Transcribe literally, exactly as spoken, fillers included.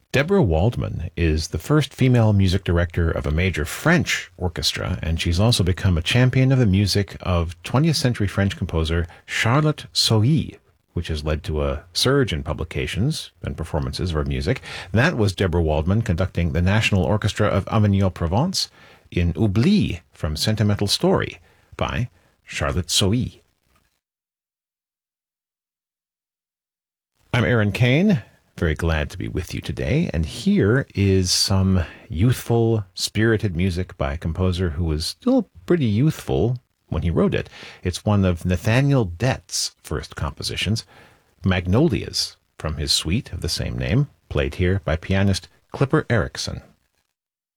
Deborah Waldman is the first female music director of a major French orchestra, and she's also become a champion of the music of twentieth century French composer Charlotte Sohi, which has led to a surge in publications and performances of her music. That was Deborah Waldman conducting the National Orchestra of Avignon-Provence in Oubli from Sentimental Story by Charlotte Sohi. I'm Aaron Kane. Very glad to be with you today, and here is some youthful, spirited music by a composer who was still pretty youthful when he wrote it. It's one of Nathaniel Dett's first compositions, Magnolias, from his suite of the same name, played here by pianist Clipper Erickson.